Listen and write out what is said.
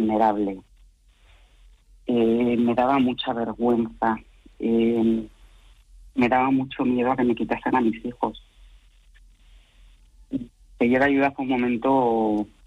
vulnerable. Me daba mucha vergüenza. Me daba mucho miedo a que me quitasen a mis hijos. Pedir ayuda fue un momento